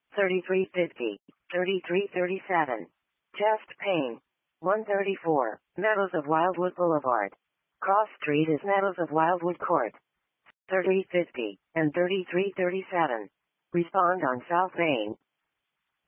3350, 3337. Chest pain. 134, Meadows of Wildwood Boulevard. Cross Street is Meadows of Wildwood Court. 3350 and 3337. Respond on South Main.